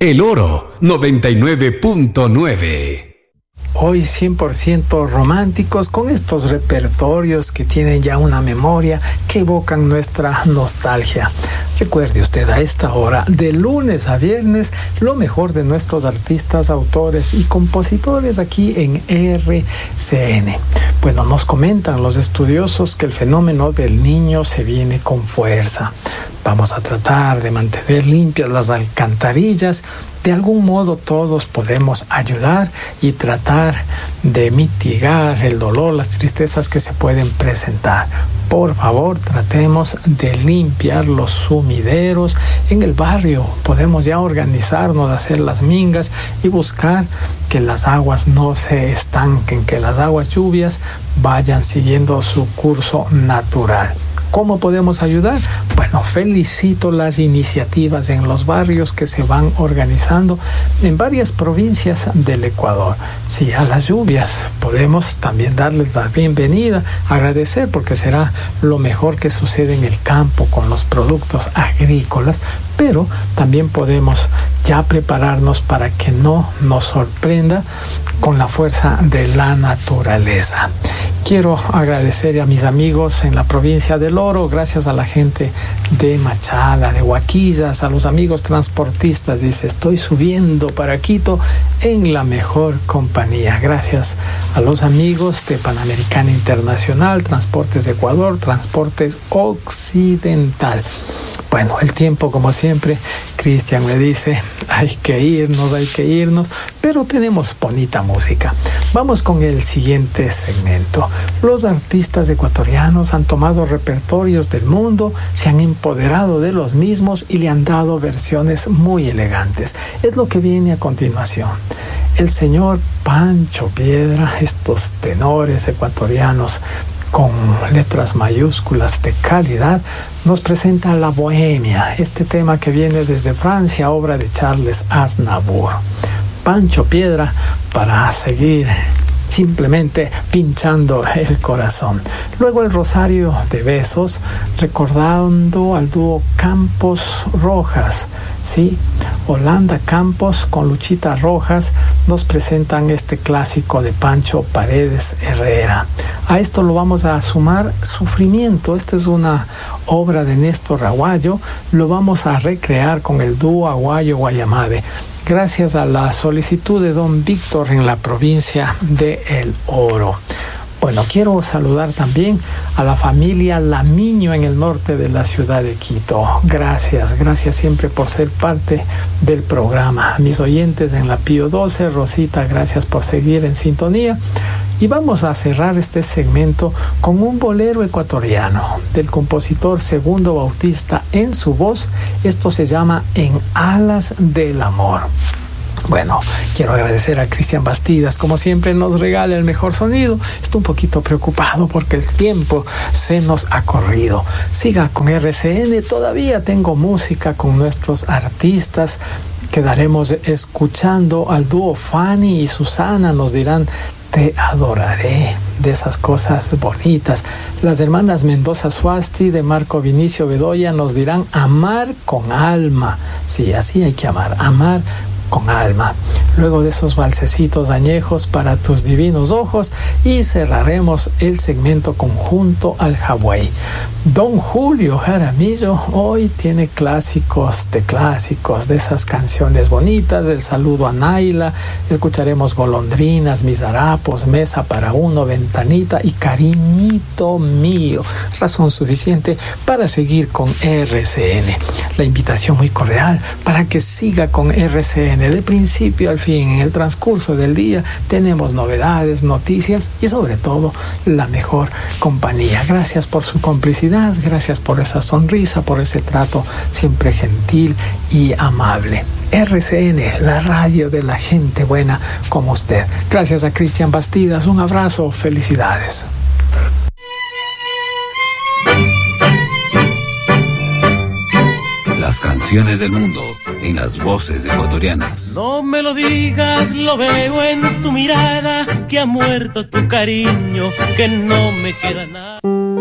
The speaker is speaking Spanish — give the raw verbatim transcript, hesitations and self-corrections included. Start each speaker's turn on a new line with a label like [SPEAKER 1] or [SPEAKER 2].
[SPEAKER 1] El Oro noventa y nueve punto nueve.
[SPEAKER 2] Hoy cien por ciento románticos con estos repertorios que tienen ya una memoria que evocan nuestra nostalgia. Recuerde usted a esta hora, de lunes a viernes, lo mejor de nuestros artistas, autores y compositores aquí en R C N. Bueno, nos comentan los estudiosos que el fenómeno del niño se viene con fuerza. Vamos a tratar de mantener limpias las alcantarillas. De algún modo todos podemos ayudar y tratar de mitigar el dolor, las tristezas que se pueden presentar. Por favor, tratemos de limpiar los sumideros en el barrio. Podemos ya organizarnos, hacer las mingas y buscar que las aguas no se estanquen, que las aguas lluvias vayan siguiendo su curso natural. ¿Cómo podemos ayudar? Bueno, felicito las iniciativas en los barrios que se van organizando en varias provincias del Ecuador. Sí, a las lluvias podemos también darles la bienvenida, agradecer porque será lo mejor que sucede en el campo con los productos agrícolas, pero también podemos ya prepararnos para que no nos sorprenda con la fuerza de la naturaleza. Quiero agradecer a mis amigos en la provincia del Oro, gracias a la gente de Machala, de Huaquillas, a los amigos transportistas. Dice, estoy subiendo para Quito en la mejor compañía. Gracias a los amigos de Panamericana Internacional, Transportes de Ecuador, Transportes Occidental. Bueno, el tiempo, como siempre, Cristian me dice, hay que irnos, hay que irnos, pero tenemos bonita música. Vamos con el siguiente segmento. Los artistas ecuatorianos han tomado repertorios del mundo, se han empoderado de los mismos y le han dado versiones muy elegantes. Es lo que viene a continuación. El señor Pancho Piedra, estos tenores ecuatorianos con letras mayúsculas de calidad, nos presenta La Bohemia, este tema que viene desde Francia, obra de Charles Aznavour. Pancho Piedra, para seguir simplemente pinchando el corazón. Luego el Rosario de Besos, recordando al dúo Campos Rojas, ¿sí? Holanda Campos con Luchita Rojas nos presentan este clásico de Pancho Paredes Herrera. A esto lo vamos a sumar Sufrimiento. Esta es una obra de Néstor Aguayo. Lo vamos a recrear con el dúo Aguayo Guayamabe, gracias a la solicitud de don Víctor en la provincia de El Oro. Bueno, quiero saludar también a la familia Lamiño en el norte de la ciudad de Quito. Gracias, gracias siempre por ser parte del programa. A mis oyentes en la Pío doce, Rosita, gracias por seguir en sintonía. Y vamos a cerrar este segmento con un bolero ecuatoriano del compositor Segundo Bautista en su voz. Esto se llama En Alas del Amor. Bueno, quiero agradecer a Cristian Bastidas, como siempre nos regala el mejor sonido. Estoy un poquito preocupado porque el tiempo se nos ha corrido. Siga con R C N, todavía tengo música con nuestros artistas. Quedaremos escuchando al dúo Fanny y Susana, nos dirán Te adoraré, de esas cosas bonitas. Las hermanas Mendoza Suasti de Marco Vinicio Bedoya nos dirán Amar con alma. Sí, así hay que amar, amar con alma. Luego de esos valsecitos añejos para tus divinos ojos, y cerraremos el segmento conjunto al Hawái. Don Julio Jaramillo hoy tiene clásicos de clásicos, de esas canciones bonitas. El saludo a Naila, escucharemos Golondrinas, Mis Harapos, Mesa para uno, Ventanita y Cariñito Mío. Razón suficiente para seguir con R C N. La invitación muy cordial para que siga con R C N de principio al fin. En el transcurso del día tenemos novedades, noticias y sobre todo la mejor compañía. Gracias por su complicidad, gracias por esa sonrisa, por ese trato siempre gentil y amable. R C N, la radio de la gente buena como usted. Gracias a Cristian Bastidas, un abrazo, felicidades.
[SPEAKER 1] Las canciones del mundo en las voces ecuatorianas.
[SPEAKER 3] No me lo digas, lo veo en tu mirada, que ha muerto tu cariño, que no me queda nada.